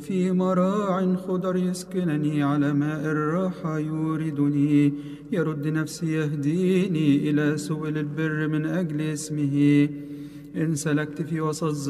في مراع خضر يسكنني، على ماء الراحة يوردني. يرد نفسي يهديني إلى سبل البر من أجل اسمه. إن سلكت في وسط